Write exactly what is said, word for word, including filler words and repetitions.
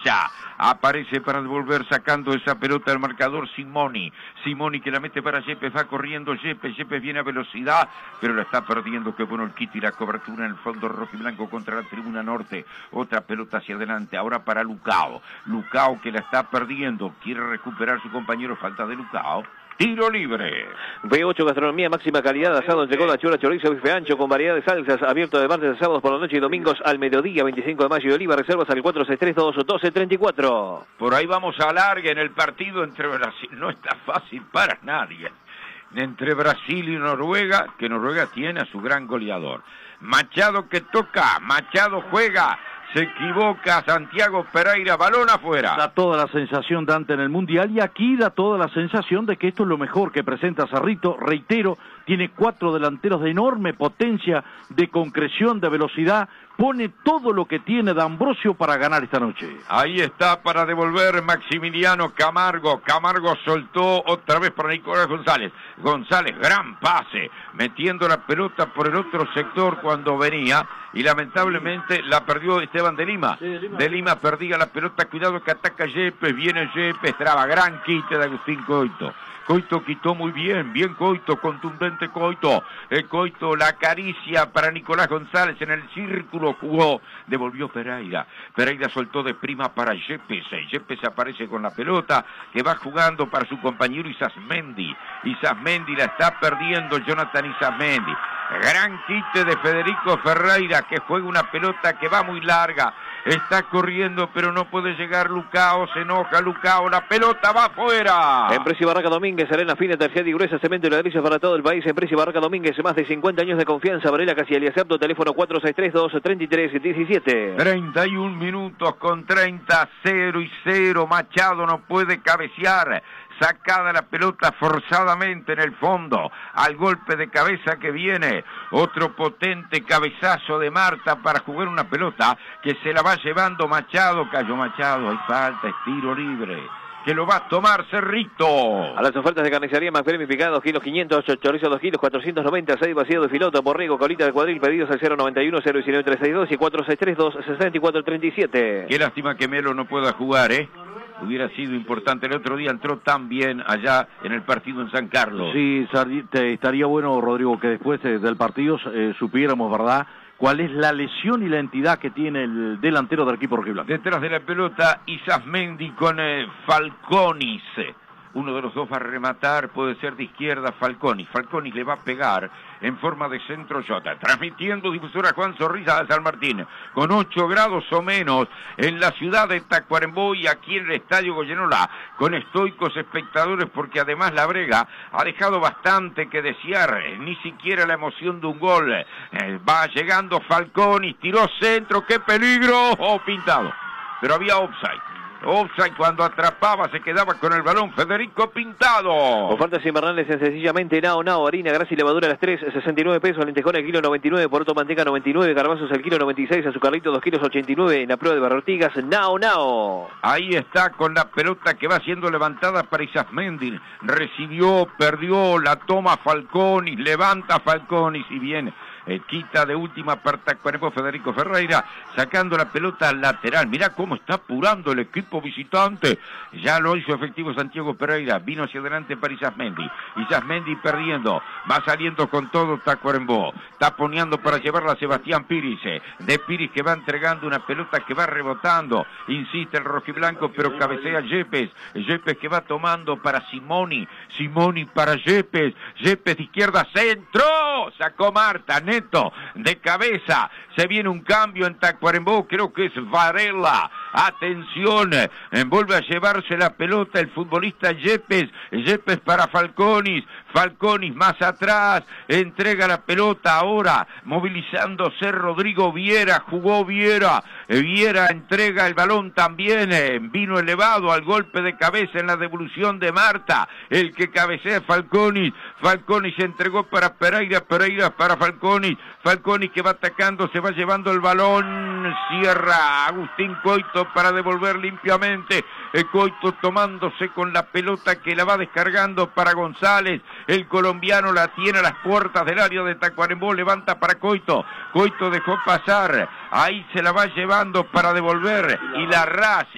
derecha. Aparece para devolver sacando esa pelota el marcador Simoni. Simoni que la mete para Yepes, va corriendo Yepes, Yepes viene a velocidad, pero la está perdiendo. Qué bueno el quito y la cobertura en el fondo rojo y blanco contra la tribuna norte. Otra pelota hacia adelante, ahora para Lucao. Lucao que la está perdiendo, quiere recuperar su compañero, falta de Lucao. Tiro libre. B ocho Gastronomía, máxima calidad, asado, entrecot, chura, chorizo, bife ancho con variedad de salsas, abierto de martes a sábados por la noche y domingos al mediodía, veinticinco de mayo de Oliva, reservas al cuatro seis tres dos uno dos tres cuatro. Por ahí vamos a larga en el partido entre Brasil, no está fácil para nadie, entre Brasil y Noruega, que Noruega tiene a su gran goleador. Machado que toca, Machado juega, se equivoca Santiago Pereira, balón afuera. Da toda la sensación Dante en el Mundial y aquí da toda la sensación de que esto es lo mejor que presenta Cerrito. Reitero, tiene cuatro delanteros de enorme potencia, de concreción, de velocidad. Pone todo lo que tiene D'Ambrosio para ganar esta noche. Ahí está para devolver Maximiliano Camargo. Camargo soltó otra vez para Nicolás González. González, gran pase, metiendo la pelota por el otro sector cuando venía. Y lamentablemente la perdió Esteban de Lima. Sí, de Lima. De Lima perdía la pelota, cuidado que ataca Yepes, viene Yepes, traba, gran quite de Agustín Coito. Coito quitó muy bien, bien Coito, contundente Coito. El Coito la acaricia para Nicolás González, en el círculo jugó, devolvió Pereira. Pereira soltó de prima para Yepes. Yepes aparece con la pelota, que va jugando para su compañero Isasmendi. Isasmendi la está perdiendo Jonathan Isasmendi. Gran quite de Federico Ferreira, que juega una pelota que va muy larga. Está corriendo, pero no puede llegar Lucao, se enoja Lucao, la pelota va afuera. Empresa Barraca Domínguez, arena fina, terciaria y gruesa, cemento y ladrillos para todo el país. Empresa Barraca Domínguez, más de cincuenta años de confianza. Varela Casi Eliacerto, teléfono cuatro seis tres dos tres tres uno siete. treinta y un minutos con treinta, cero y cero. Machado no puede cabecear. Sacada la pelota forzadamente en el fondo, al golpe de cabeza que viene, otro potente cabezazo de Marta para jugar una pelota que se la va llevando Machado, cayó Machado, hay falta, es tiro libre, que lo va a tomar Cerrito. A las ofertas de carnicería Macfremi picada dos kilos quinientos, chorizo dos kilos cuatrocientos noventa, seis vacío de filoto, borrego, colita de cuadril, pedidos al cero noventa y uno, cero diecinueve, trescientos sesenta y dos y cuatro seis tres dos seis cuatro tres siete. Qué lástima que Melo no pueda jugar, ¿eh? Hubiera sido importante, el otro día entró tan bien allá en el partido en San Carlos. Sí, estaría bueno, Rodrigo, que después del partido eh, supiéramos, ¿verdad?, cuál es la lesión y la entidad que tiene el delantero del equipo rojiblanco. Detrás de la pelota, Isasmendi con eh, Falconis. Uno de los dos va a rematar, puede ser de izquierda Falconis. Falconis le va a pegar en forma de centro Jota. Transmitiendo difusora Juan Zorrilla de San Martín, con ocho grados o menos en la ciudad de Tacuarembó y aquí en el Estadio Goyenola, con estoicos espectadores porque además la Brega ha dejado bastante que desear, ni siquiera la emoción de un gol. Eh, va llegando Falconis, tiró centro, ¡qué peligro! Oh, pintado, pero había offside. Offside, cuando atrapaba se quedaba con el balón Federico Pintado. Ofertas invernales en sencillamente Nao Nao, harina, grasa y levadura a las tres, sesenta y nueve pesos, lentejones al kilo noventa y nueve, poroto manteca noventa y nueve, garbanzos al kilo noventa y seis, azucarrito dos kilos ochenta y nueve, en la prueba de Barrotigas, Nao Nao. Ahí está con la pelota que va siendo levantada para Isasmendi, recibió, perdió, la toma Falconis, levanta Falconis y viene. Eh, quita de última para Tacuarembó Federico Ferreira, sacando la pelota lateral. Mirá cómo está apurando el equipo visitante. Ya lo hizo efectivo Santiago Pereira. Vino hacia adelante para Isasmendi. Isasmendi perdiendo. Va saliendo con todo Tacuarembó. Taponeando para llevarla a Sebastián Piris. De Piris que va entregando una pelota que va rebotando. Insiste el rojiblanco, pero cabecea Yepes. Yepes que va tomando para Simoni. Simoni para Yepes. Yepes de izquierda, centro. Sacó Marta. Neto de cabeza, se viene un cambio en Tacuarembó, creo que es Varela, atención, vuelve a llevarse la pelota el futbolista Yepes, Yepes para Falconis, Falconis más atrás, entrega la pelota ahora, movilizándose Rodrigo Viera, jugó Viera, Viera entrega el balón también, vino elevado al golpe de cabeza en la devolución de Marta, el que cabecea Falconis, Falconis se entregó para Pereira, Pereira para Falconis, Falconis que va atacando, se va llevando el balón, cierra Agustín Coito para devolver limpiamente, el Coito tomándose con la pelota que la va descargando para González, el colombiano la tiene a las puertas del área de Tacuarembó, levanta para Coito, Coito dejó pasar, ahí se la va llevando para devolver, y la Raz